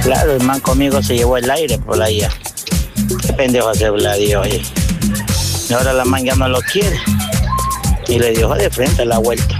Claro, el man conmigo se llevó el aire por allá. Qué pendejo hace Vladio, oye. Y ahora la man ya no lo quiere. Y le dijo de frente a la vuelta.